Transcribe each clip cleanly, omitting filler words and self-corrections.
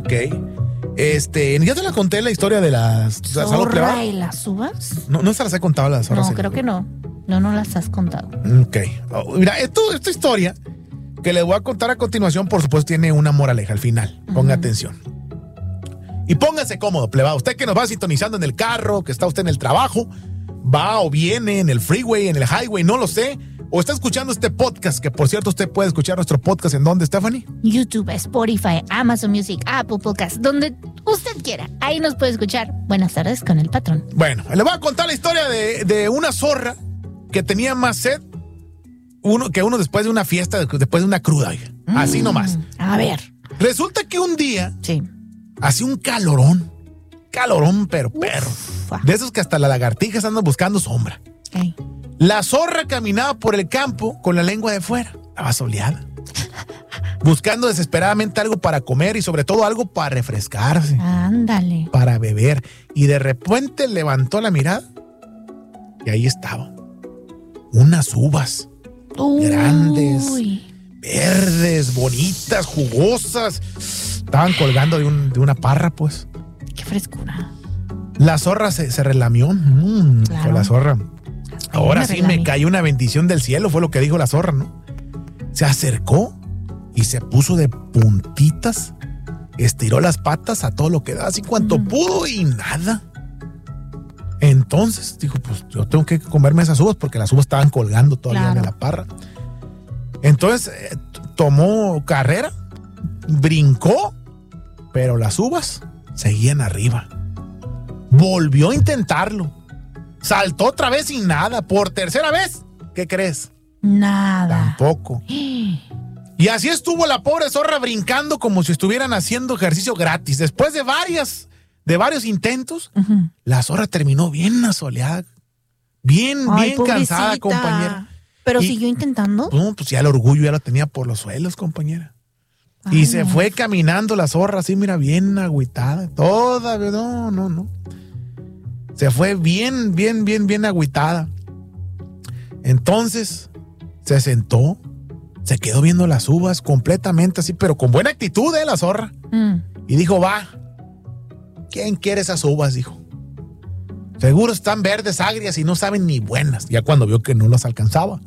Ok. ¿Ya te la conté la historia de las ¿Zorra y las uvas? No se las he contado las zorras. No, creo que no. No las has contado. Ok. Mira, esta historia que les voy a contar a continuación, por supuesto, tiene una moraleja al final. Ponga atención. Y póngase cómodo, plebado. Usted que nos va sintonizando en el carro, que está usted en el trabajo, va o viene en el freeway, en el highway, no lo sé. O está escuchando este podcast, que por cierto usted puede escuchar nuestro podcast. ¿En dónde, Stephanie? YouTube, Spotify, Amazon Music, Apple Podcast, donde usted quiera. Ahí nos puede escuchar. Buenas tardes con el patrón. Bueno, le voy a contar la historia de una zorra que tenía más sed uno después de una fiesta, después de una cruda. Así nomás. A ver. Resulta que un día sí, hacía un calorón, pero perro. De esos que hasta las lagartijas andan buscando sombra. Okay. La zorra caminaba por el campo con la lengua de fuera. Estaba soleada. Buscando desesperadamente algo para comer y sobre todo algo para refrescarse. Ándale. Para beber. Y de repente levantó la mirada y ahí estaba. Unas uvas. Grandes, verdes, bonitas, jugosas. Estaban colgando de una parra, pues. Qué frescura. La zorra se relamió. Claro. Con la zorra. Ahora sí relamí. me cayó una bendición del cielo, fue lo que dijo la zorra, ¿no? Se acercó y se puso de puntitas, estiró las patas a todo lo que da, así cuanto pudo y nada. Entonces dijo, pues yo tengo que comerme esas uvas porque las uvas estaban colgando todavía de la parra. Entonces tomó carrera, brincó, pero las uvas seguían arriba. Volvió a intentarlo. Saltó otra vez y nada. Por tercera vez, ¿qué crees? Nada. Tampoco. Y así estuvo la pobre zorra brincando como si estuvieran haciendo ejercicio gratis. Después de varios intentos, la zorra terminó bien asoleada, bien cansada, compañera. ¿Pero siguió intentando? No, pues ya el orgullo ya lo tenía por los suelos, compañera. Y se fue caminando la zorra así, mira, bien agüitada. Todavía, no. Se fue bien agüitada. Entonces, se sentó, se quedó viendo las uvas completamente así, pero con buena actitud, la zorra. Y dijo, va, ¿quién quiere esas uvas? Dijo. Seguro están verdes, agrias y no saben ni buenas. Ya cuando vio que no las alcanzaba.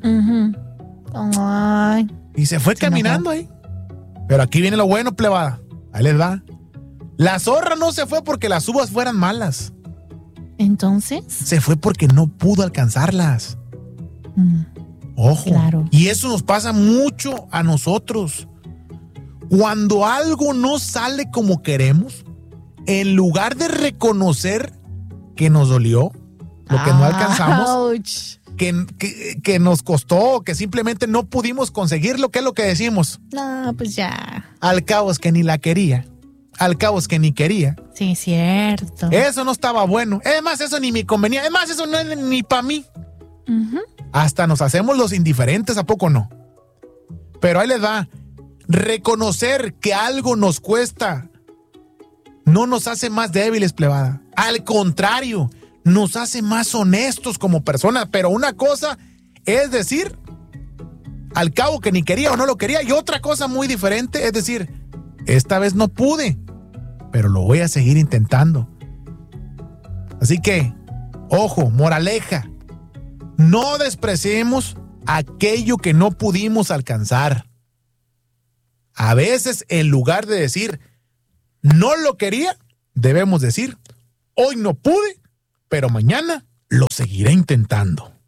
Ay. Y se fue caminando ahí. Pero aquí viene lo bueno, plebada. Ahí les va. La zorra no se fue porque las uvas fueran malas. ¿Entonces? Se fue porque no pudo alcanzarlas. Ojo. Claro. Y eso nos pasa mucho a nosotros. Cuando algo no sale como queremos, en lugar de reconocer que nos dolió, lo que no alcanzamos, que nos costó, que simplemente no pudimos conseguirlo, ¿qué es lo que decimos? No, pues ya. Al cabo es que ni la quería. Al cabo es que ni quería. Sí, cierto. Eso no estaba bueno. Es más, eso ni me convenía. Es más, eso no es ni para mí. Hasta nos hacemos los indiferentes, ¿a poco no? Pero ahí les va. Reconocer que algo nos cuesta no nos hace más débiles, plebada. Al contrario, nos hace más honestos como personas. Pero una cosa es decir, al cabo que ni quería o no lo quería. Y otra cosa muy diferente es decir, esta vez no pude, pero lo voy a seguir intentando. Así que, ojo, moraleja. No despreciemos aquello que no pudimos alcanzar. A veces, en lugar de decir, no lo quería, debemos decir, hoy no pude, pero mañana lo seguiré intentando.